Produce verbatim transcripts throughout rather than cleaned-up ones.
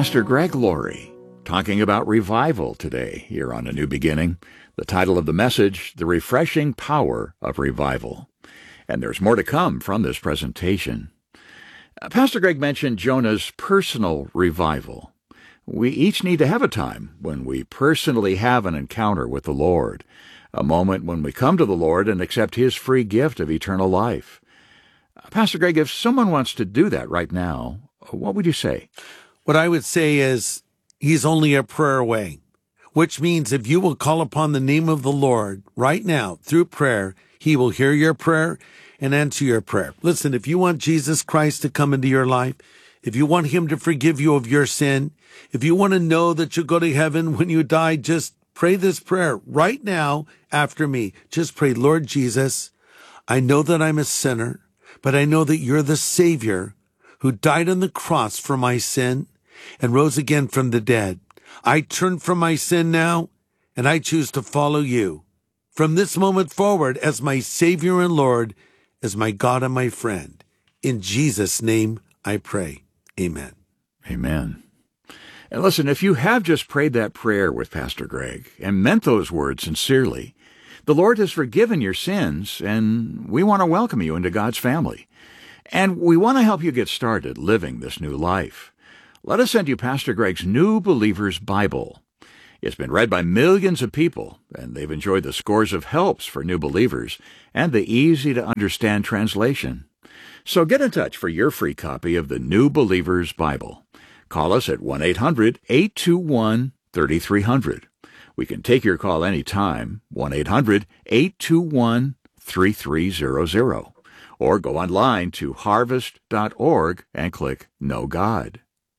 Pastor Greg Laurie, talking about revival today here on A New Beginning. The title of the message, The Refreshing Power of Revival. And there's more to come from this presentation. Uh, Pastor Greg mentioned Jonah's personal revival. We each need to have a time when we personally have an encounter with the Lord, a moment when we come to the Lord and accept His free gift of eternal life. Uh, Pastor Greg, if someone wants to do that right now, what would you say? What I would say is He's only a prayer away, which means if you will call upon the name of the Lord right now through prayer, He will hear your prayer and answer your prayer. Listen, if you want Jesus Christ to come into your life, if you want Him to forgive you of your sin, if you want to know that you'll go to heaven when you die, just pray this prayer right now after me. Just pray, Lord Jesus, I know that I'm a sinner, but I know that You're the Savior who died on the cross for my sin and rose again from the dead. I turn from my sin now, and I choose to follow You from this moment forward as my Savior and Lord, as my God and my friend. In Jesus' name I pray. Amen. Amen. And listen, if you have just prayed that prayer with Pastor Greg and meant those words sincerely, the Lord has forgiven your sins, and we want to welcome you into God's family. And we want to help you get started living this new life. Let us send you Pastor Greg's New Believer's Bible. It's been read by millions of people, and they've enjoyed the scores of helps for new believers and the easy-to-understand translation. So get in touch for your free copy of the New Believer's Bible. Call us at one eight hundred eight two one three three zero zero. We can take your call anytime, one eight hundred eight two one three three zero zero. Or go online to harvest dot org and click Know God.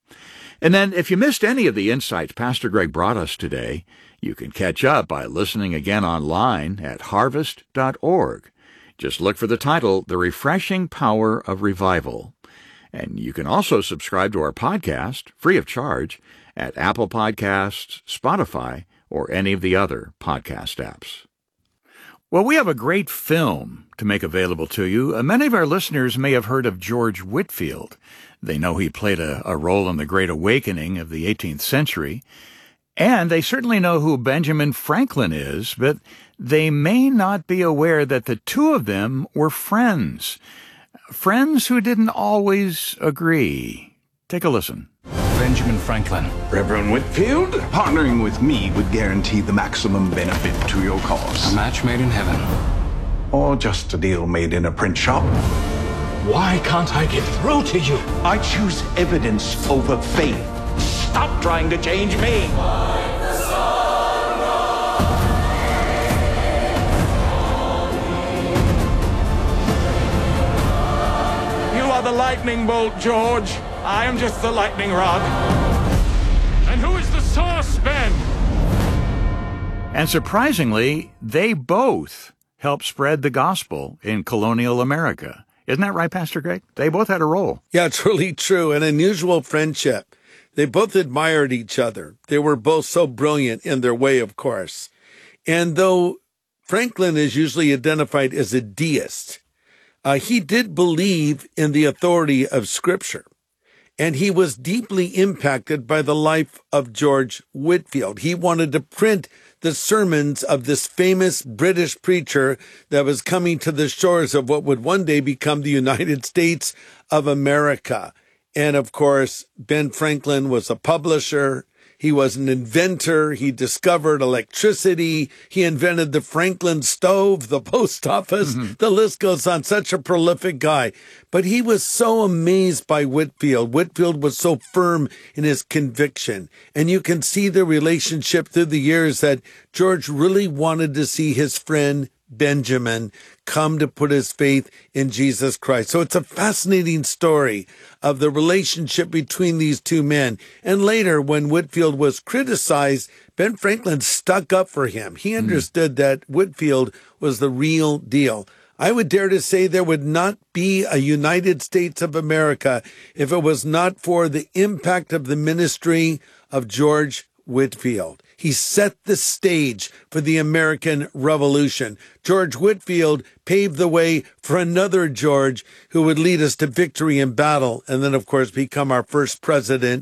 And then, if you missed any of the insights Pastor Greg brought us today, you can catch up by listening again online at harvest dot org. Just look for the title, The Refreshing Power of Revival. And you can also subscribe to our podcast, free of charge, at Apple Podcasts, Spotify, or any of the other podcast apps. Well, we have a great film to make available to you. Many of our listeners may have heard of George Whitefield. They know he played a, a role in the Great Awakening of the eighteenth century. And they certainly know who Benjamin Franklin is, but they may not be aware that the two of them were friends. Friends who didn't always agree. Take a listen. Benjamin Franklin. Reverend Whitefield, partnering with me would guarantee the maximum benefit to your cause. A match made in heaven. Or just a deal made in a print shop. Why can't I get through to you? I choose evidence over faith. Stop trying to change me. You are the lightning bolt, George. I am just the lightning rod. And who is the source, Ben? And surprisingly, they both helped spread the gospel in colonial America. Isn't that right, Pastor Greg? They both had a role. Yeah, it's really true. An unusual friendship. They both admired each other. They were both so brilliant in their way, of course. And though Franklin is usually identified as a deist, uh, he did believe in the authority of Scripture. And he was deeply impacted by the life of George Whitefield. He wanted to print the sermons of this famous British preacher that was coming to the shores of what would one day become the United States of America. And of course, Ben Franklin was a publisher. He was an inventor. He discovered electricity. He invented the Franklin stove, the post office. Mm-hmm. The list goes on. Such a prolific guy. But he was so amazed by Whitefield. Whitefield was so firm in his conviction. And you can see the relationship through the years that George really wanted to see his friend Benjamin come to put his faith in Jesus Christ. So it's a fascinating story of the relationship between these two men. And later, when Whitefield was criticized, Ben Franklin stuck up for him. He understood mm. that Whitefield was the real deal. I would dare to say there would not be a United States of America if it was not for the impact of the ministry of George Whitefield. He set the stage for the American Revolution. George Whitefield paved the way for another George who would lead us to victory in battle and then, of course, become our first president,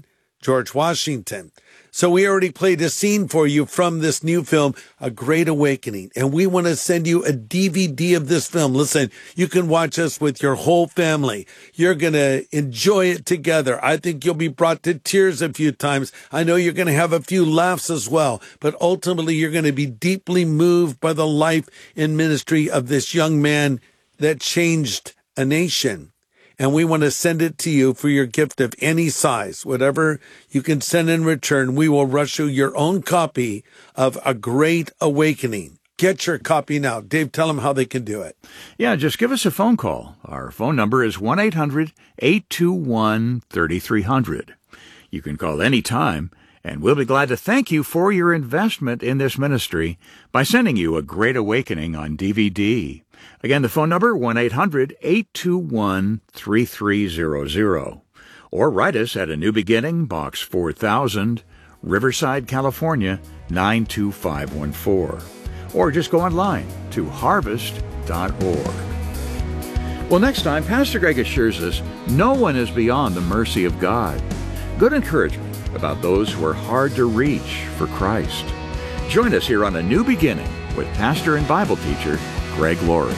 George Washington. So we already played a scene for you from this new film, A Great Awakening. And we want to send you a D V D of this film. Listen, you can watch us with your whole family. You're going to enjoy it together. I think you'll be brought to tears a few times. I know you're going to have a few laughs as well. But ultimately, you're going to be deeply moved by the life and ministry of this young man that changed a nation. And we want to send it to you for your gift of any size. Whatever you can send in return, we will rush you your own copy of A Great Awakening. Get your copy now. Dave, tell them how they can do it. Yeah, just give us a phone call. Our phone number is one eight hundred eight two one three three zero zero. You can call any time, and we'll be glad to thank you for your investment in this ministry by sending you A Great Awakening on D V D. Again, the phone number, one eight hundred eight two one three three zero zero. Or write us at A New Beginning, Box four thousand, Riverside, California, nine two five one four. Or just go online to harvest dot org. Well, next time, Pastor Greg assures us no one is beyond the mercy of God. Good encouragement about those who are hard to reach for Christ. Join us here on A New Beginning with pastor and Bible teacher Greg Laurie.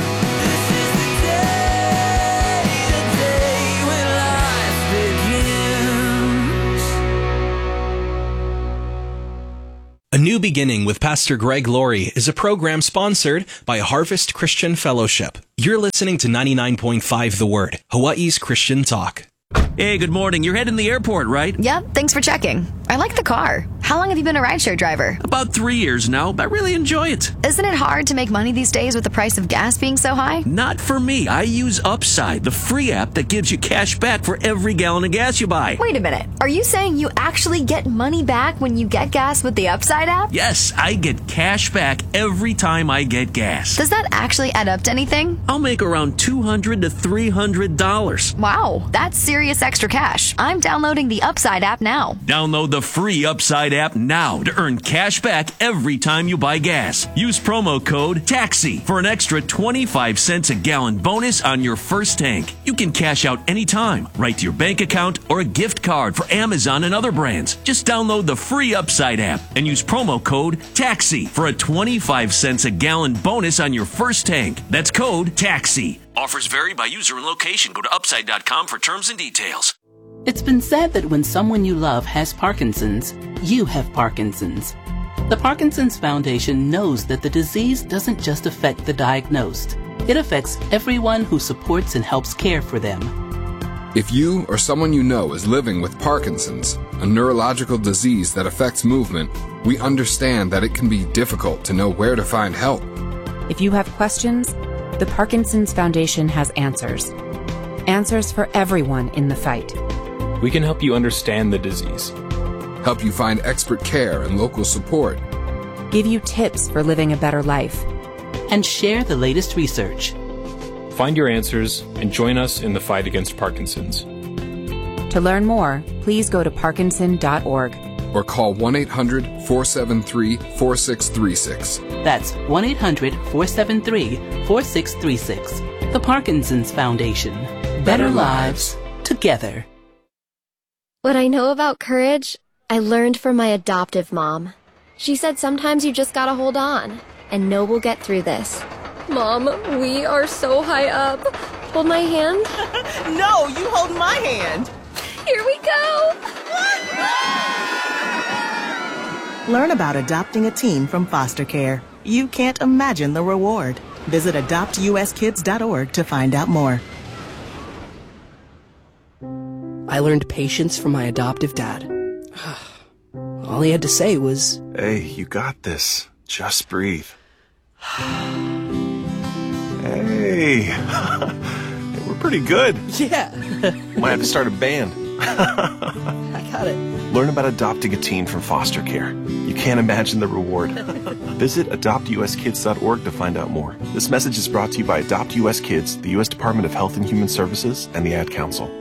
A New Beginning with Pastor Greg Laurie is a program sponsored by Harvest Christian Fellowship. You're listening to ninety-nine point five The Word, Hawaii's Christian Talk. Hey, good morning. You're heading to the airport, right? Yep, thanks for checking. I like the car. How long have you been a rideshare driver? About three years now. I really enjoy it. Isn't it hard to make money these days with the price of gas being so high? Not for me. I use Upside, the free app that gives you cash back for every gallon of gas you buy. Wait a minute. Are you saying you actually get money back when you get gas with the Upside app? Yes, I get cash back every time I get gas. Does that actually add up to anything? I'll make around two hundred to three hundred dollars. Wow, that's serious extra cash. I'm downloading the Upside app now. Download the free Upside app now to earn cash back every time you buy gas. Use promo code TAXI for an extra twenty-five cents a gallon bonus on your first tank. You can cash out anytime, right to your bank account or a gift card for Amazon and other brands. Just download the free Upside app and use promo code TAXI for a twenty-five cents a gallon bonus on your first tank. That's code TAXI. Offers vary by user and location. Go to upside dot com for terms and details. It's been said that when someone you love has Parkinson's, you have Parkinson's. The Parkinson's Foundation knows that the disease doesn't just affect the diagnosed. It affects everyone who supports and helps care for them. If you or someone you know is living with Parkinson's, a neurological disease that affects movement, we understand that it can be difficult to know where to find help. If you have questions, the Parkinson's Foundation has answers. Answers for everyone in the fight. We can help you understand the disease, help you find expert care and local support, give you tips for living a better life, and share the latest research. Find your answers and join us in the fight against Parkinson's. To learn more, please go to parkinson dot org or call one eight hundred four seven three four six three six. That's one eight hundred four seven three four six three six. The Parkinson's Foundation. Better, Better lives together. What I know about courage, I learned from my adoptive mom. She said sometimes you just gotta hold on, and know we'll get through this. Mom, we are so high up. Hold my hand. No, you hold my hand. Here we go. Learn about adopting a teen from foster care. You can't imagine the reward. Visit adopt u s kids dot org to find out more. I learned patience from my adoptive dad. All he had to say was, "Hey, you got this. Just breathe." Hey, we're pretty good. Yeah. Might have to start a band. I got it. Learn about adopting a teen from foster care. You can't imagine the reward. Visit adopt u s kids dot org to find out more. This message is brought to you by Adopt U S Kids, the U S Department of Health and Human Services, and the Ad Council.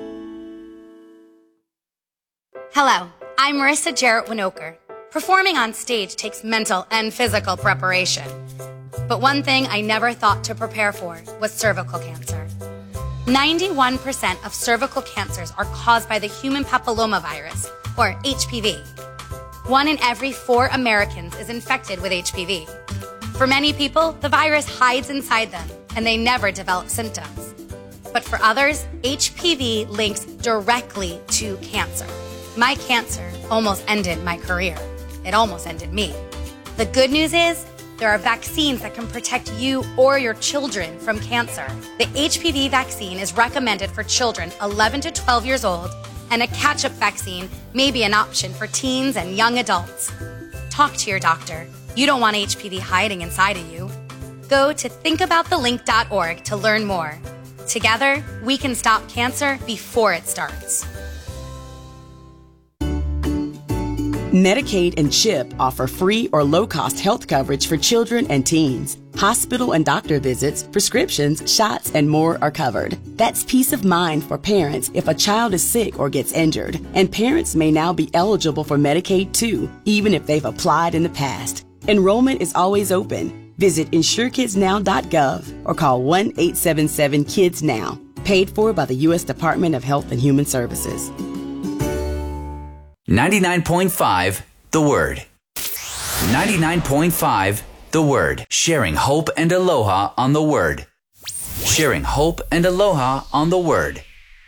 Hello, I'm Marissa Jarrett Winokur. Performing on stage takes mental and physical preparation. But one thing I never thought to prepare for was cervical cancer. ninety-one percent of cervical cancers are caused by the human papillomavirus, or H P V. One in every four Americans is infected with H P V. For many people, the virus hides inside them and they never develop symptoms. But for others, H P V links directly to cancer. My cancer almost ended my career. It almost ended me. The good news is, there are vaccines that can protect you or your children from cancer. The H P V vaccine is recommended for children eleven to twelve years old, and a catch-up vaccine may be an option for teens and young adults. Talk to your doctor. You don't want H P V hiding inside of you. Go to think about the link dot org to learn more. Together, we can stop cancer before it starts. Medicaid and CHIP offer free or low-cost health coverage for children and teens. Hospital and doctor visits, prescriptions, shots, and more are covered. That's peace of mind for parents if a child is sick or gets injured. And parents may now be eligible for Medicaid too, even if they've applied in the past. Enrollment is always open. Visit insure kids now dot gov or call one eight seven seven kids now. Paid for by the U S Department of Health and Human Services. ninety-nine point five The Word. ninety-nine point five The Word. Sharing hope and aloha on the Word. Sharing hope and aloha on the Word.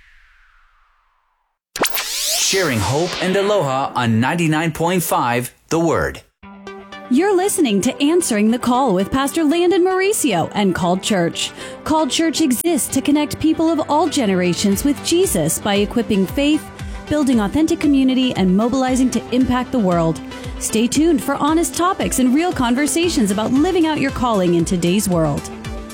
Sharing hope and aloha on ninety-nine point five The Word. You're listening to Answering the Call with Pastor Landon Mauricio and Called Church. Called Church exists to connect people of all generations with Jesus by equipping faith, building authentic community, and mobilizing to impact the world. Stay tuned for honest topics and real conversations about living out your calling in today's world.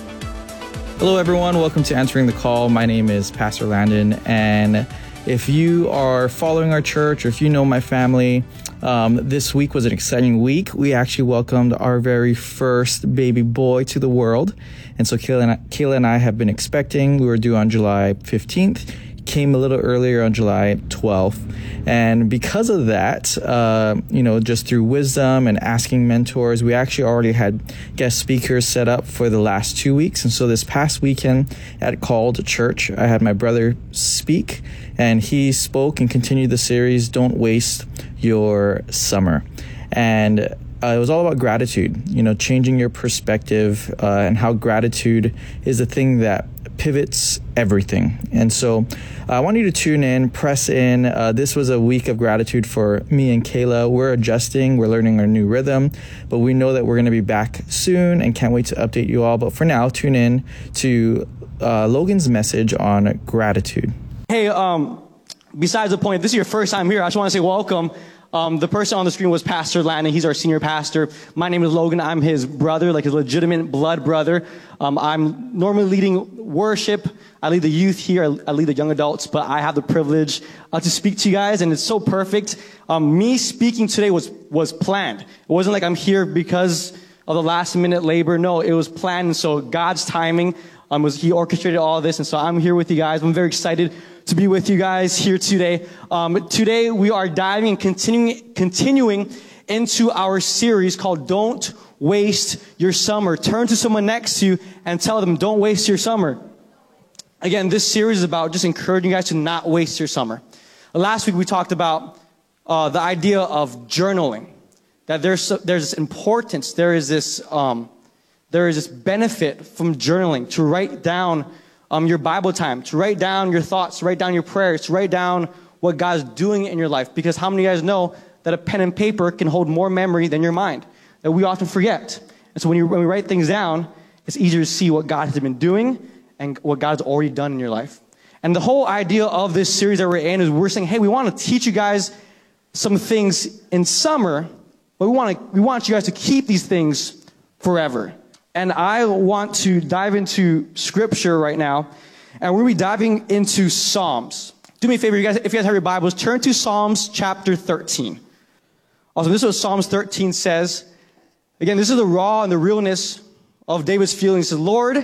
Hello, everyone. Welcome to Answering the Call. My name is Pastor Landon, and if you are following our church or if you know my family, um, this week was an exciting week. We actually welcomed our very first baby boy to the world, and so Kayla and I, Kayla and I have been expecting. We were due on July fifteenth. Came a little earlier on July twelfth. And because of that, uh, you know, just through wisdom and asking mentors, we actually already had guest speakers set up for the last two weeks. And so this past weekend at Called Church, I had my brother speak, and he spoke and continued the series, Don't Waste Your Summer. And uh, it was all about gratitude, you know, changing your perspective uh, and how gratitude is the thing that pivots everything. And so uh, I want you to tune in, press in. Uh, this was a week of gratitude for me and Kayla. We're adjusting, we're learning our new rhythm, but we know that we're going to be back soon and can't wait to update you all. But for now, tune in to uh, Logan's message on gratitude. Hey, um, besides the point, if this is your first time here, I just want to say welcome. Um, the person on the screen was Pastor Landon. He's our senior pastor. My name is Logan. I'm his brother, like his legitimate blood brother. Um, I'm normally leading worship. I lead the youth here. I, I lead the young adults, but I have the privilege uh, to speak to you guys, and it's so perfect. Um, me speaking today was, was planned. It wasn't like I'm here because of the last minute labor. No, it was planned. And so God's timing um, was, he orchestrated all of this. And so I'm here with you guys. I'm very excited to be with you guys here today. Um, today we are diving and continuing, continuing into our series called Don't Waste Your Summer. Turn to someone next to you and tell them, don't waste your summer. Again, this series is about just encouraging you guys to not waste your summer. Last week we talked about uh, the idea of journaling, that there's there's this importance, there is this um, there is this benefit from journaling, to write down Um, your Bible time, to write down your thoughts, to write down your prayers, to write down what God's doing in your life. Because how many of you guys know that a pen and paper can hold more memory than your mind? That we often forget. And so when, you, when we write things down, it's easier to see what God has been doing and what God's already done in your life. And the whole idea of this series that we're in is we're saying, hey, we want to teach you guys some things in summer, but we want to, we want you guys to keep these things forever. And I want to dive into scripture right now, and we're going to be diving into Psalms. Do me a favor, you guys, if you guys have your Bibles, turn to Psalms chapter thirteen. Also, this is what Psalms thirteen says. Again, this is the raw and the realness of David's feelings. He says, Lord,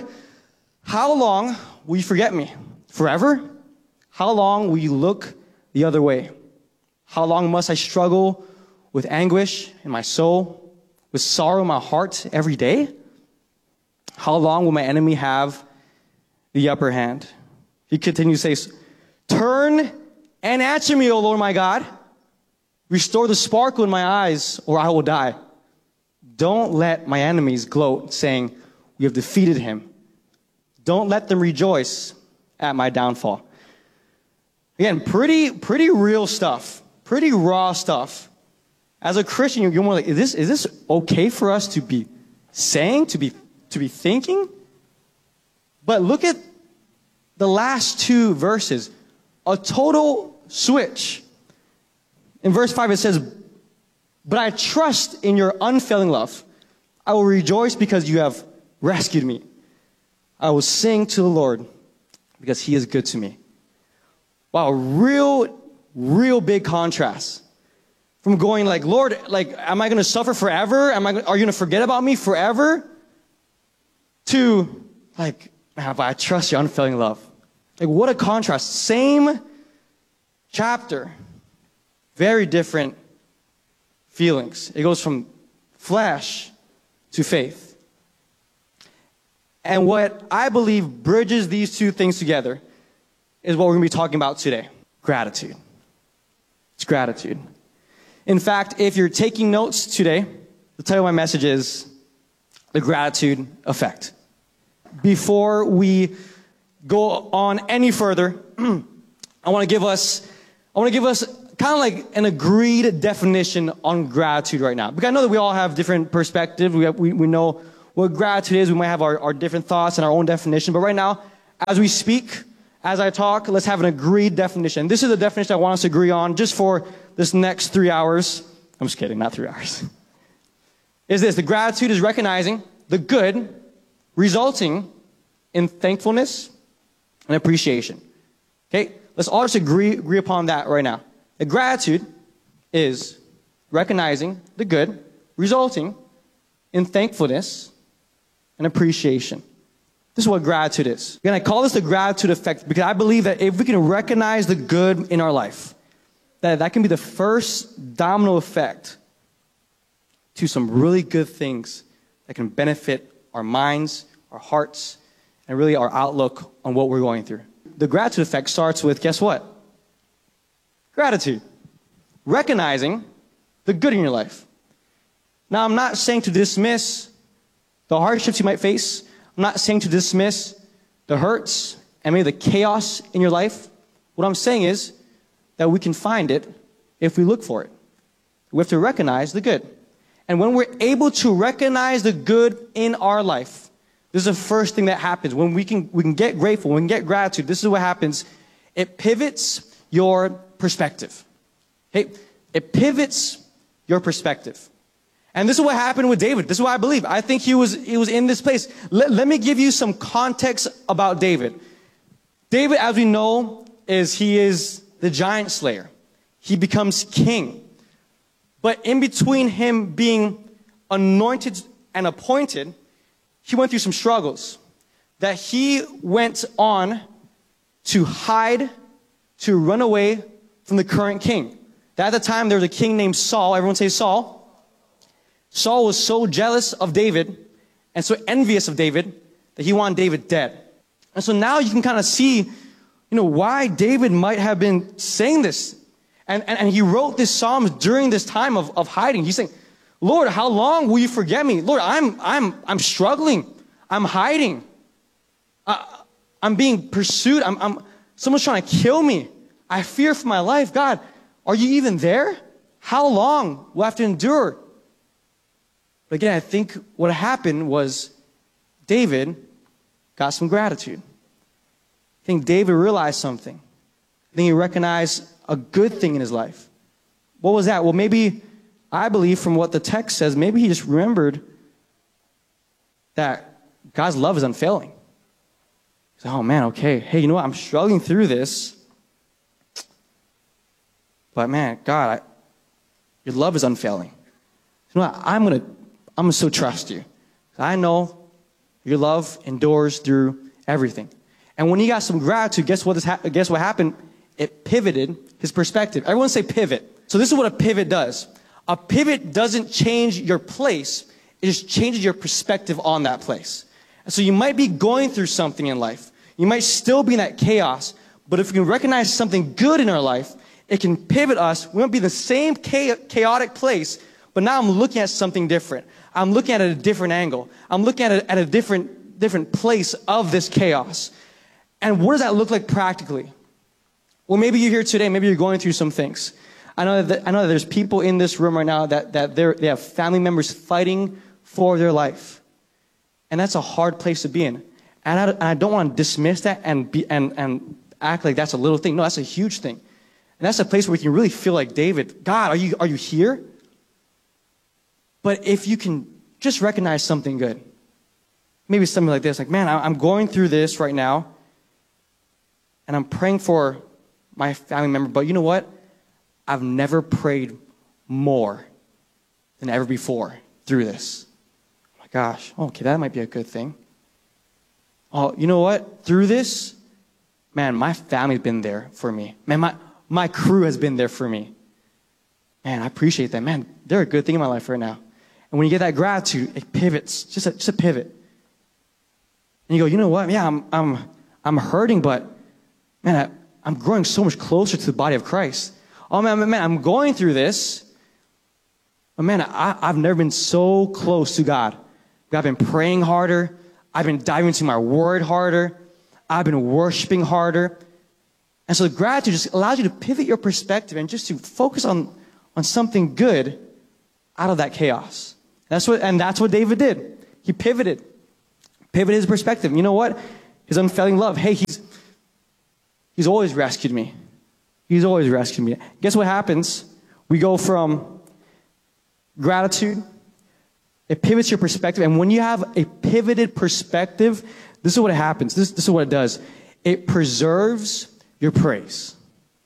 how long will you forget me? Forever? How long will you look the other way? How long must I struggle with anguish in my soul, with sorrow in my heart every day? How long will my enemy have the upper hand? He continues to say, turn and answer me, O Lord my God. Restore the sparkle in my eyes, or I will die. Don't let my enemies gloat, saying, we have defeated him. Don't let them rejoice at my downfall. Again, pretty, pretty real stuff. Pretty raw stuff. As a Christian, you're more like, is this, is this okay for us to be saying, to be, to be thinking? But look at the last two verses. A total switch. In verse five it says, but I trust in your unfailing love. I will rejoice because you have rescued me. I will sing to the Lord because he is good to me. Wow, real, real big contrast. From going like, Lord, like, am I going to suffer forever? Am I, are you going to forget about me forever? To, like, man, but I trust your unfailing love. Like, what a contrast. Same chapter. Very different feelings. It goes from flesh to faith. And what I believe bridges these two things together is what we're going to be talking about today. Gratitude. It's gratitude. In fact, if you're taking notes today, the title of my message is The Gratitude Effect. Before we go on any further, I want to give us, I want to give us kind of like an agreed definition on gratitude right now. Because I know that we all have different perspectives. We, have, we, we know what gratitude is. We might have our, our different thoughts and our own definition. But right now, as we speak, as I talk, let's have an agreed definition. This is the definition I want us to agree on just for this next three hours. I'm just kidding, not three hours. Is this: the gratitude is recognizing the good resulting in thankfulness and appreciation. Okay, let's all just agree, agree upon that right now. The gratitude is recognizing the good resulting in thankfulness and appreciation. This is what gratitude is. Again, I call this the gratitude effect because I believe that if we can recognize the good in our life, that that can be the first domino effect to some really good things that can benefit our minds, our hearts, and really our outlook on what we're going through. The gratitude effect starts with, guess what? Gratitude. Recognizing the good in your life. Now, I'm not saying to dismiss the hardships you might face. I'm not saying to dismiss the hurts and maybe the chaos in your life. What I'm saying is that we can find it if we look for it. We have to recognize the good. And when we're able to recognize the good in our life, this is the first thing that happens. When we can, we can get grateful, when we can get gratitude, this is what happens. It pivots your perspective. Okay? It pivots your perspective. And this is what happened with David. This is what I believe. I think he was, he was in this place. Let, let me give you some context about David. David, as we know, is he is the giant slayer. He becomes king. But in between him being anointed and appointed, he went through some struggles that he went on to hide, to run away from the current king. At the time, there was a king named Saul. Everyone say Saul. Saul was so jealous of David and so envious of David that he wanted David dead. And so now you can kind of see, you know, why David might have been saying this. And, and, and he wrote this Psalms during this time of, of hiding. He's saying, Lord, how long will you forget me? Lord, I'm, I'm, I'm struggling. I'm hiding. Uh, I'm being pursued. I'm, I'm, someone's trying to kill me. I fear for my life. God, are you even there? How long will I have to endure? But again, I think what happened was David got some gratitude. I think David realized something. I think he recognized a good thing in his life. What was that? Well, maybe, I believe from what the text says, maybe he just remembered that God's love is unfailing. He said, oh man, okay. Hey, you know what? I'm struggling through this. But man, God, I, your love is unfailing. You know what? I'm going to I'm going to still trust you. I know your love endures through everything. And when he got some gratitude, guess what, ha- guess what happened? It pivoted his perspective. Everyone say pivot. So this is what a pivot does. A pivot doesn't change your place. It just changes your perspective on that place. And so you might be going through something in life. You might still be in that chaos. But if we can recognize something good in our life, It can pivot us. We might be in the same chaotic place, but now I'm looking at something different. I'm looking at it at a different angle. I'm looking at it at a different, different place of this chaos. And what does that look like practically? Well, maybe you're here today. Maybe you're going through some things. I know that, I know that there's people in this room right now that, that they're, they have family members fighting for their life. And that's a hard place to be in. And I, and I don't want to dismiss that and, be, and, and act like that's a little thing. No, that's a huge thing. And that's a place where you can really feel like David. God, are you, are you here? But if you can just recognize something good. Maybe something like this. Like, man, I'm going through this right now. And I'm praying for my family member. But you know what? I've never prayed more than ever before through this. Oh my gosh. Okay, that might be a good thing. Oh, you know what? Through this, man, my family's been there for me. Man, my, my crew has been there for me. Man, I appreciate that. Man, they're a good thing in my life right now. And when you get that gratitude, it pivots. Just a, just a pivot. And you go, you know what? Yeah, I'm, I'm, I'm hurting, but man, I, I'm growing so much closer to the body of Christ. Oh man, man, I'm going through this. But man, I, I've never been so close to God. I've been praying harder. I've been diving into my word harder. I've been worshiping harder. And so the gratitude just allows you to pivot your perspective and just to focus on, on something good out of that chaos. That's what, and that's what David did. He pivoted. Pivoted his perspective. You know what? His unfailing love. Hey, he's, he's always rescued me. He's always rescued me. Guess what happens? We go from gratitude. It pivots your perspective. And when you have a pivoted perspective, this is what happens. This, this is what it does. It preserves your praise.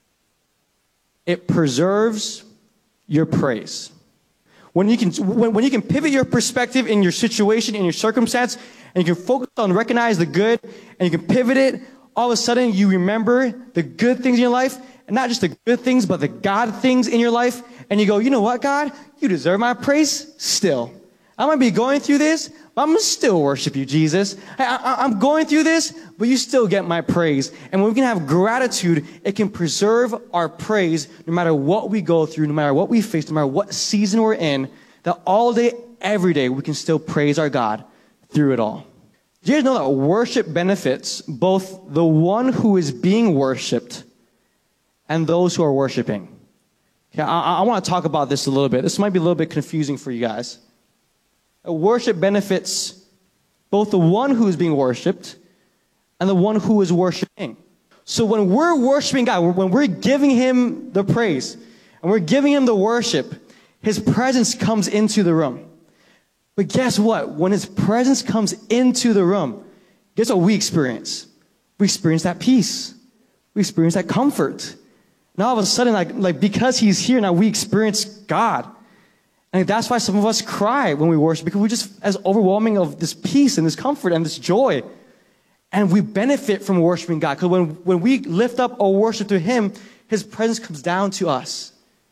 It preserves your praise. When you can, when, when you can pivot your perspective in your situation, in your circumstance, and you can focus on recognize the good, and you can pivot it, all of a sudden you remember the good things in your life, and not just the good things, but the God things in your life, and you go, you know what, God? You deserve my praise still. I might be going through this, but I'm going to still worship you, Jesus. I, I, I'm going through this, but you still get my praise. And when we can have gratitude, it can preserve our praise no matter what we go through, no matter what we face, no matter what season we're in, that all day, every day, we can still praise our God through it all. Do you guys know that worship benefits both the one who is being worshiped and those who are worshiping? Okay, I, I want to talk about this a little bit. This might be a little bit confusing for you guys. Worship benefits both the one who is being worshipped and the one who is worshiping. So when we're worshiping God, when we're giving him the praise and we're giving him the worship, his presence comes into the room. But guess what? When his presence comes into the room, guess what we experience? We experience that peace. We experience that comfort. Now all of a sudden, like, like because he's here, now we experience God. And that's why some of us cry when we worship, because we're just as overwhelming of this peace and this comfort and this joy. And we benefit from worshiping God. Because when, when we lift up our worship to him, his presence comes down to us.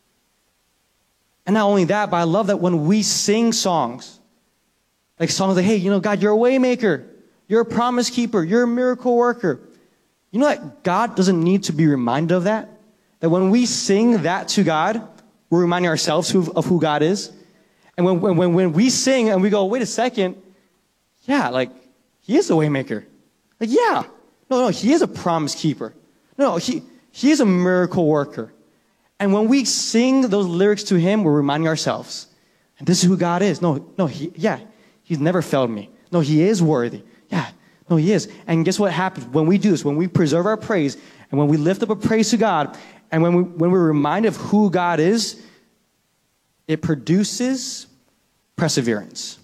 And not only that, but I love that when we sing songs, like songs like, hey, you know, God, you're a way maker. You're a promise keeper. You're a miracle worker. You know that God doesn't need to be reminded of that? That when we sing that to God, we're reminding ourselves who, of who God is. And when, when, when we sing and we go, wait a second, yeah, like, he is a way maker. Like, yeah. No, no, he is a promise keeper. No, no, he, he is a miracle worker. And when we sing those lyrics to him, we're reminding ourselves, and this is who God is. No, no, he, yeah, he's never failed me. No, he is worthy. Yeah, no, he is. And guess what happens when we do this? When we preserve our praise, and when we lift up a praise to God, and when, we, when we're reminded of who God is, it produces perseverance.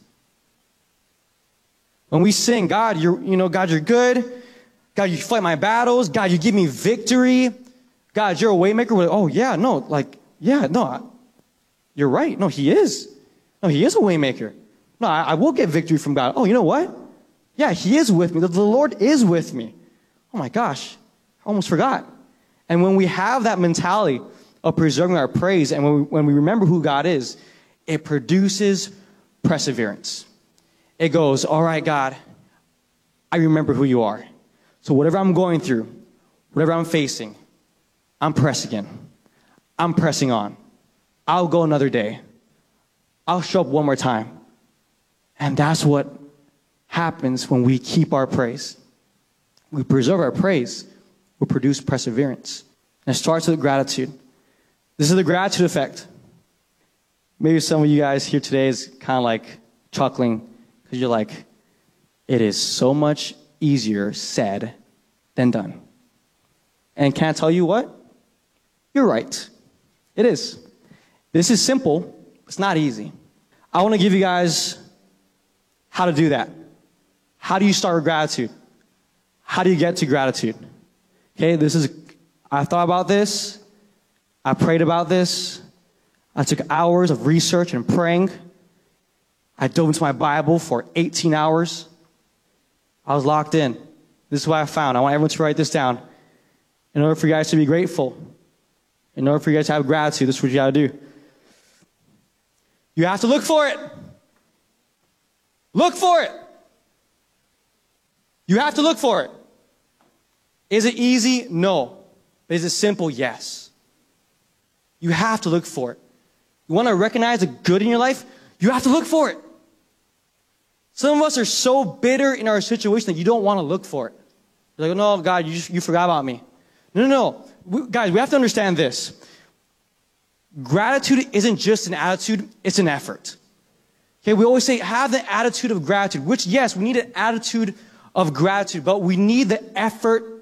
When we sing, God, you're, you know, God, you're good. God, you fight my battles. God, you give me victory. God, you're a way maker. We're like, oh, yeah, no, like, yeah, no, you're right. No, he is. No, he is a way maker. No, I, I will get victory from God. Oh, you know what? Yeah, he is with me. The, the Lord is with me. Oh, my gosh, I almost forgot. And when we have that mentality of preserving our praise, and when we, when we remember who God is, it produces perseverance. It goes, all right, God, I remember who you are. So whatever I'm going through, whatever I'm facing, I'm pressing in. I'm pressing on. I'll go another day. I'll show up one more time. And that's what happens when we keep our praise. We preserve our praise. We produce perseverance. And it starts with gratitude. This is the gratitude effect. Maybe some of you guys here today is kind of like chuckling because you're like, it is so much easier said than done. And can I tell you what? You're right. It is. This is simple. It's not easy. I want to give you guys how to do that. How do you start with gratitude? How do you get to gratitude? Okay, this is, I thought about this. I prayed about this. I took hours of research and praying. I dove into my Bible for eighteen hours. I was locked in. This is what I found. I want everyone to write this down. In order for you guys to be grateful, in order for you guys to have gratitude, this is what you got to do. You have to look for it. Look for it. You have to look for it. Is it easy? No. But is it simple? Yes. You have to look for it. You want to recognize the good in your life? You have to look for it. Some of us are so bitter in our situation that you don't want to look for it. You're like, no, God, you, just, you forgot about me. No, no, no. We, guys, we have to understand this. Gratitude isn't just an attitude, it's an effort. Okay, we always say, have the attitude of gratitude, which, yes, we need an attitude of gratitude, but we need the effort